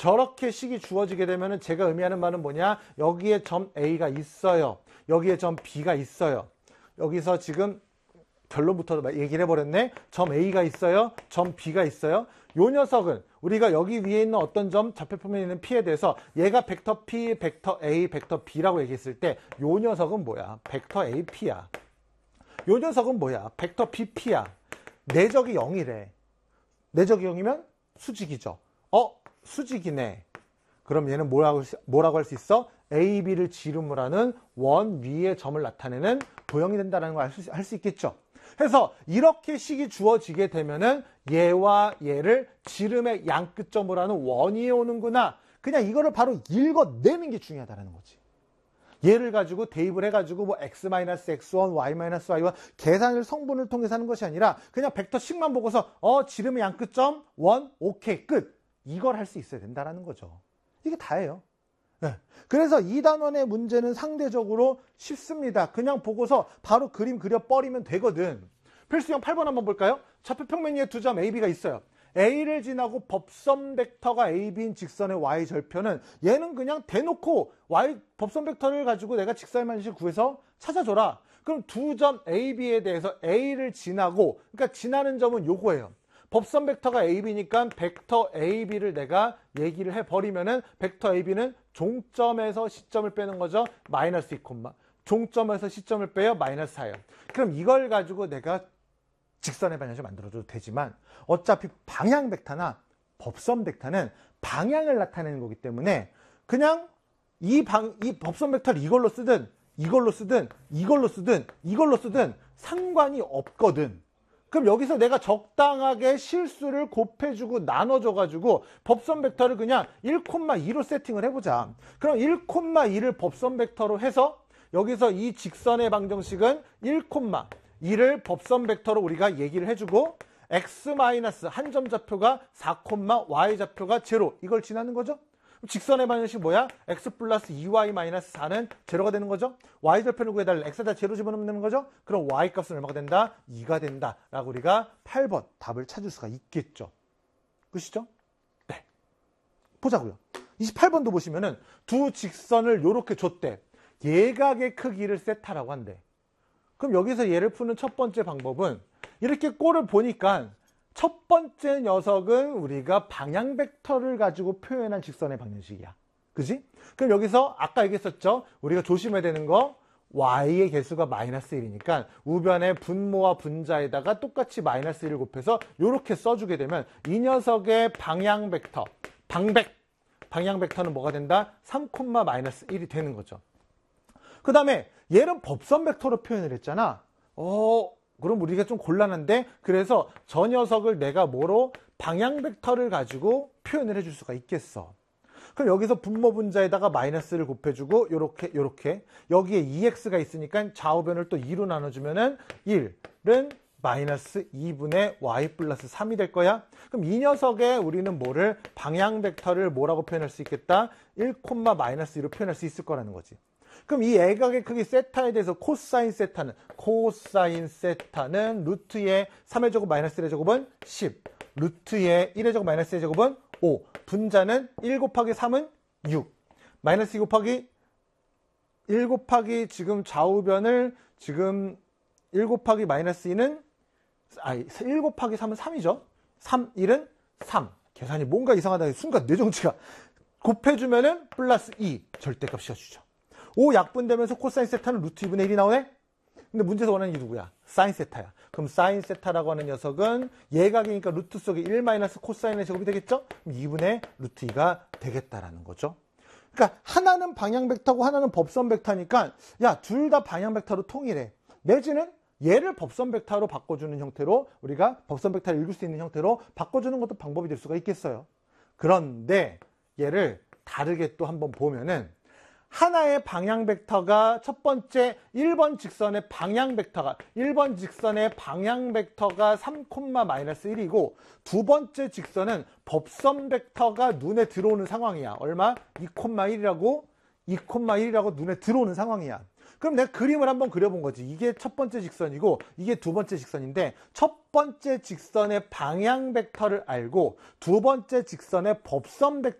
저렇게 식이 주어지게 되면 제가 의미하는 말은 뭐냐? 여기에 점 A가 있어요. 여기에 점 B가 있어요. 여기서 지금 결론부터 얘기를 해버렸네. 점 A가 있어요. 점 B가 있어요. 요 녀석은 우리가 여기 위에 있는 어떤 점 좌표표면에 있는 P에 대해서 얘가 벡터 P, 벡터 A, 벡터 B라고 얘기했을 때 요 녀석은 뭐야? 벡터 A, P야. 요 녀석은 뭐야? 벡터 B, P야. 내적이 0이래. 내적이 0이면 수직이죠. 수직이네. 그럼 얘는 뭐라고 할 수 있어? A, B를 지름을 하는 원 위의 점을 나타내는 도형이 된다는 걸 할 수 있겠죠. 그래서 이렇게 식이 주어지게 되면은 얘와 얘를 지름의 양끝점으로 하는 원위에 오는구나. 그냥 이거를 바로 읽어내는 게 중요하다는 거지. 얘를 가지고 대입을 해가지고 뭐 x-x1, y-y1 계산을 성분을 통해서 하는 것이 아니라 그냥 벡터식만 보고서 지름의 양끝점 원 오케이 끝. 이걸 할 수 있어야 된다는 거죠. 이게 다예요. 네. 그래서 2단원의 문제는 상대적으로 쉽습니다. 그냥 보고서 바로 그림 그려버리면 되거든. 필수형 8번 한번 볼까요? 좌표평면 위에 두 점 A, B가 있어요. A를 지나고 법선 벡터가 A, B인 직선의 Y절편은 얘는 그냥 대놓고 법선 벡터를 가지고 내가 직선의 방식을 구해서 찾아줘라. 그럼 두 점 A, B에 대해서 A를 지나고, 그러니까 지나는 점은 요거예요. 법선 벡터가 AB니까 벡터 AB를 내가 얘기를 해버리면은 벡터 AB는 종점에서 시점을 빼는 거죠. 마이너스 2, 종점에서 시점을 빼요. 마이너스 4예요. 그럼 이걸 가지고 내가 직선의 방향을 만들어줘도 되지만 어차피 방향 벡터나 법선 벡터는 방향을 나타내는 거기 때문에 그냥 이 법선 벡터를 이걸로 쓰든 이걸로 쓰든 이걸로 쓰든 이걸로 쓰든 상관이 없거든. 그럼 여기서 내가 적당하게 실수를 곱해주고 나눠줘가지고 법선 벡터를 그냥 1,2로 세팅을 해보자. 그럼 1,2를 법선 벡터로 해서 여기서 이 직선의 방정식은 1,2를 법선 벡터로 우리가 얘기를 해주고 x- 한 점 좌표가 4, y 좌표가 0 이걸 지나는 거죠. 직선의 방정식 뭐야? x 플러스 2y-4는 제로가 되는 거죠. y절편을 구해달라. x에다 제로 집어넣으면 되는 거죠. 그럼 y 값은 얼마가 된다? 2가 된다. 라고 우리가 8번 답을 찾을 수가 있겠죠. 끝이죠? 네. 보자고요. 28번도 보시면은 두 직선을 요렇게 줬대. 예각의 크기를 세타라고 한대. 그럼 여기서 얘를 푸는 첫 번째 방법은 이렇게 꼴을 보니까 첫 번째 녀석은 우리가 방향 벡터를 가지고 표현한 직선의 방정식이야. 그지? 그럼 여기서 아까 얘기했었죠? 우리가 조심해야 되는 거 y의 개수가 마이너스 1이니까 우변의 분모와 분자에다가 똑같이 마이너스 1을 곱해서 이렇게 써주게 되면 이 녀석의 방향 벡터, 방향 벡터는 뭐가 된다? 3,-1이 되는 거죠. 그 다음에 얘는 법선 벡터로 표현을 했잖아. 그럼 우리가 좀 곤란한데 그래서 저 녀석을 내가 뭐로 방향 벡터를 가지고 표현을 해줄 수가 있겠어. 그럼 여기서 분모 분자에다가 마이너스를 곱해주고 요렇게 여기에 2x가 있으니까 좌우변을 또 2로 나눠주면은 1은 마이너스 2분의 y 플러스 3이 될 거야. 그럼 이 녀석에 우리는 뭐를 방향 벡터를 뭐라고 표현할 수 있겠다? 1,-2로 표현할 수 있을 거라는 거지. 그럼 이 애각의 크기 세타에 대해서 코사인 세타는 루트의 3의 제곱 마이너스 1의 제곱은 10, 루트의 1의 제곱 마이너스 1의 제곱은 5, 분자는 1 곱하기 3은 6, 마이너스 2 곱하기 1 곱하기 지금 좌우변을 지금 1 곱하기 마이너스 2는 1 곱하기 3은 3이죠. 3, 1은 3. 계산이 뭔가 이상하다. 순간 뇌정지가 곱해주면은 플러스 2 절대값 씌워주죠. 5 약분되면서 코사인 세타는 루트 2분의 1이 나오네? 근데 문제에서 원하는 게 누구야? 사인 세타야. 그럼 사인 세타라고 하는 녀석은 예각이니까 루트 속에 1 마이너스 코사인의 제곱이 되겠죠? 그럼 2분의 루트 2가 되겠다라는 거죠. 그러니까 하나는 방향 벡터고 하나는 법선 벡터니까 야, 둘 다 방향 벡터로 통일해. 내지는 얘를 법선 벡터로 바꿔주는 형태로 우리가 법선 벡터를 읽을 수 있는 형태로 바꿔주는 것도 방법이 될 수가 있겠어요. 그런데 얘를 다르게 또 한번 보면은 하나의 방향 벡터가 첫 번째 1번 직선의 방향 벡터가 3,-1이고 두 번째 직선은 법선 벡터가 눈에 들어오는 상황이야. 얼마? 2,1이라고 눈에 들어오는 상황이야. 그럼 내가 그림을 한번 그려본 거지. 이게 첫 번째 직선이고 이게 두 번째 직선인데 첫 번째 직선의 방향 벡터를 알고 두 번째 직선의 법선 벡터